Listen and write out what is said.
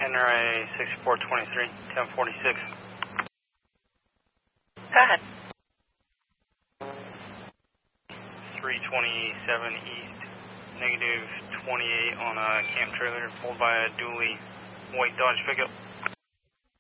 Henry 6423, 1046. Go ahead. 327 East, negative 28 on a camp trailer, pulled by a dually white Dodge pickup.